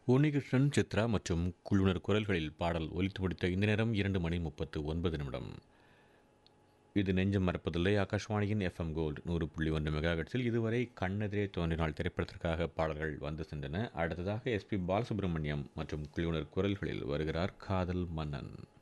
உன்னிகிருஷ்ணன், சித்ரா மற்றும் குழுவினர் குரல்களில் பாடல் ஒலித்து முடித்த இந்த நேரம் 2 மணி 39 நிமிடம். இது நெஞ்சம் மறப்பதில்லை. ஆகாஷ்வாணியின் எஃப்எம் கோல்டு 100.1 மெகாஹெர்ட்ஸில் இதுவரை கண்ணெதிரே தோன்றினால் திரைப்படத்திற்காக பாடல்கள் வந்து சென்றன. அடுத்ததாக எஸ்பி பாலசுப்ரமணியம் மற்றும் குழுவினர் குரல்களில் வருகிறார் காதல் மன்னன்.